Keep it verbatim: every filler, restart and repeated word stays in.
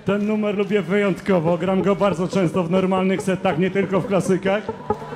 Ten numer lubię wyjątkowo, gram go bardzo często w normalnych setach, nie tylko w klasykach.